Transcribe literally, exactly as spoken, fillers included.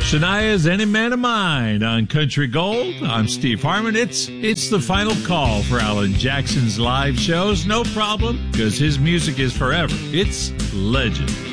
Shania's Any Man of Mine on Country Gold. I'm Steve Harmon. It's it's the final call for Alan Jackson's live shows. No problem, because his music is forever. It's legend.